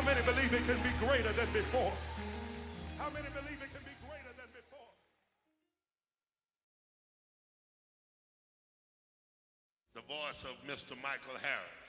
many believe it can be greater than before? How many believe it can be greater than before? The voice of Mr. Michael Harris.